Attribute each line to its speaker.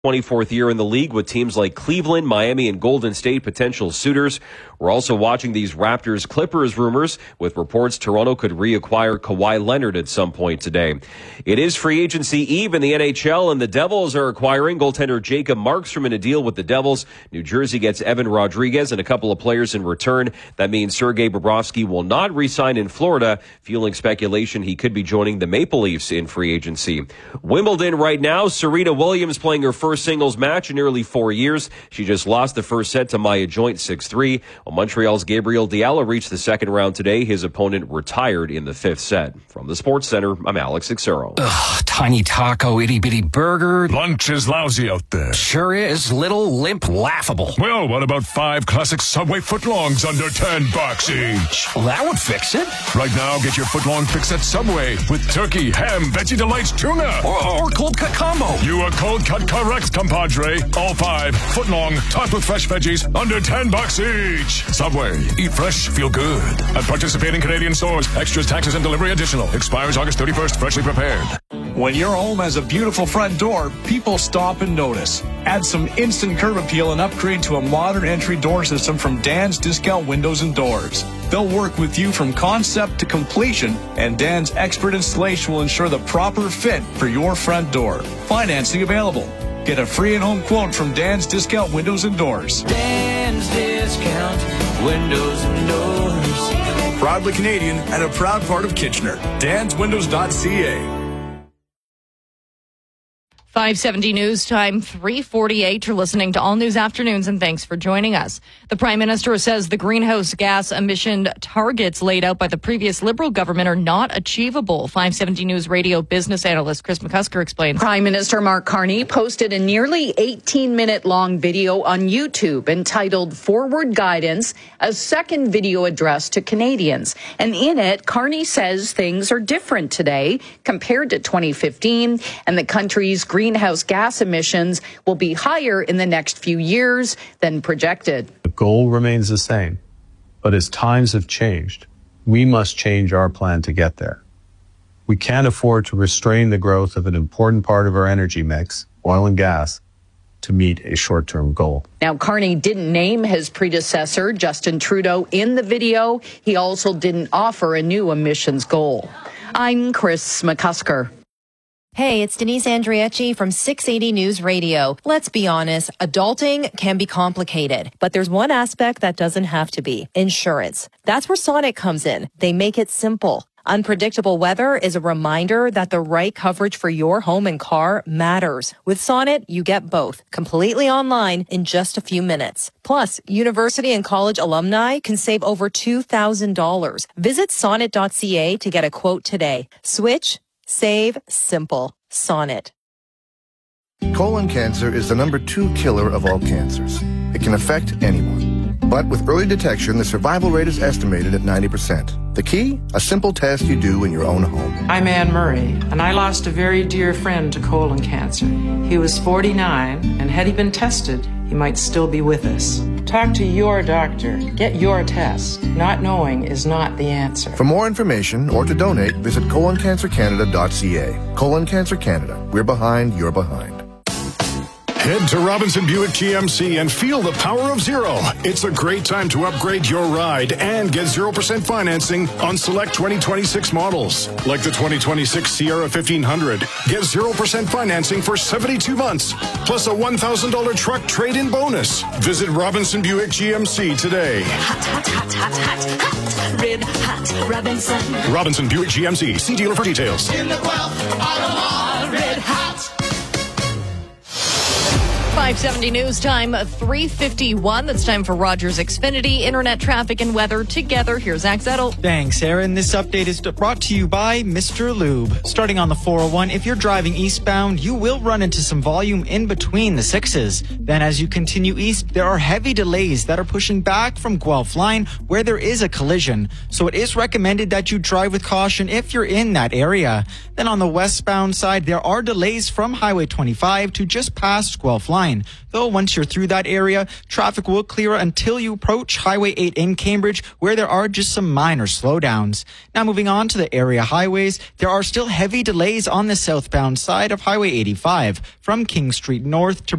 Speaker 1: 24th year in the league with teams like Cleveland, Miami, and Golden State potential suitors. We're also watching these Raptors-Clippers rumors with reports Toronto could reacquire Kawhi Leonard at some point today. It is free agency eve in the NHL, and the Devils are acquiring goaltender Jacob Markstrom in a deal with the Devils. New Jersey gets Evan Rodriguez and a couple of players in return. That means Sergei Bobrovsky will not re-sign in Florida, fueling speculation he could be joining the Maple Leafs in free agency. Wimbledon right now, Serena Williams playing her first singles match in nearly 4 years. She just lost the first set to Maya Joint 6-3. While Montreal's Gabriel Diallo reached the second round today, his opponent retired in the fifth set. From the Sports Center, I'm Alex Ixero.
Speaker 2: Ugh, tiny taco, itty-bitty burger.
Speaker 3: Lunch is lousy out there.
Speaker 2: Sure is. Little, limp, laughable.
Speaker 3: Well, what about 5 classic Subway footlongs under $10 each?
Speaker 2: Well, that would fix it.
Speaker 3: Right now, get your footlong fix at Subway with turkey, ham, Veggie Delights, tuna.
Speaker 2: Or cold cut combo.
Speaker 3: You are cold cut correct, compadre. All 5 footlong, topped with fresh veggies, under $10 each. Subway. Eat fresh, feel good. At participating Canadian stores. Extras, taxes, and delivery additional. Expires August 31st. Freshly prepared.
Speaker 4: When your home has a beautiful front door, people stop and notice. Add some instant curb appeal and upgrade to a modern entry door system from Dan's Discount Windows and Doors. They'll work with you from concept to completion, and Dan's expert installation will ensure the proper fit for your front door. Financing available. Get a free and-home quote from Dan's Discount Windows and Doors.
Speaker 5: Dan's Discount Windows and Doors.
Speaker 4: Proudly Canadian and a proud part of Kitchener. DansWindows.ca.
Speaker 6: 5:70 news time, 3:48. You're listening to All News Afternoons, and thanks for joining us. The Prime Minister says the greenhouse gas emission targets laid out by the previous Liberal government are not achievable. 5:70 News radio business analyst Chris McCusker explains.
Speaker 7: Prime Minister Mark Carney posted a nearly 18-minute-long video on YouTube entitled Forward Guidance, a second video address to Canadians. And in it, Carney says things are different today compared to 2015, and the country's greenhouse gas emissions will be higher in the next few years than projected.
Speaker 8: The goal remains the same, but as times have changed, we must change our plan to get there. We can't afford to restrain the growth of an important part of our energy mix, oil and gas, to meet a short-term goal.
Speaker 7: Now, Carney didn't name his predecessor, Justin Trudeau, in the video. He also didn't offer a new emissions goal. I'm Chris McCusker.
Speaker 9: Hey, it's Denise Andriachi from 680 News Radio. Let's be honest, adulting can be complicated, but there's one aspect that doesn't have to be: insurance. That's where Sonnet comes in. They make it simple. Unpredictable weather is a reminder that the right coverage for your home and car matters. With Sonnet, you get both, completely online in just a few minutes. Plus, university and college alumni can save over $2,000. Visit sonnet.ca to get a quote today. Switch, save, simple. Sonnet.
Speaker 10: Colon cancer is the #2 killer of all cancers. It can affect anyone. But with early detection, the survival rate is estimated at 90%. The key? A simple test you do in your own home.
Speaker 11: I'm Anne Murray, and I lost a very dear friend to colon cancer. He was 49, and had he been tested, he might still be with us. Talk to your doctor. Get your test. Not knowing is not the answer.
Speaker 10: For more information or to donate, visit coloncancercanada.ca. Colon Cancer Canada. We're behind, you're behind.
Speaker 3: Head to Robinson Buick GMC and feel the power of zero. It's a great time to upgrade your ride and get 0% financing on select 2026 models. Like the 2026 Sierra 1500. Get 0% financing for 72 months, plus a $1,000 truck trade-in bonus. Visit Robinson Buick GMC today.
Speaker 12: Hot, hot, hot, hot, hot, hot. Red hot Robinson.
Speaker 3: Robinson Buick GMC. See dealer for details.
Speaker 12: In the Guelph, Ottawa, red hot.
Speaker 6: 5:70 news time, 3:51. That's time for Rogers Xfinity, internet traffic and weather together. Here's Zach Zettel.
Speaker 13: Thanks, Aaron. This update is brought to you by Mr. Lube. Starting on the 401, if you're driving eastbound, you will run into some volume in between the 6s. Then as you continue east, there are heavy delays that are pushing back from Guelph Line where there is a collision. So it is recommended that you drive with caution if you're in that area. Then on the westbound side, there are delays from Highway 25 to just past Guelph Line. line. Though once you're through that area, traffic will clear until you approach Highway 8 in Cambridge, where there are just some minor slowdowns. Now moving on to the area highways, there are still heavy delays on the southbound side of Highway 85 from King Street North to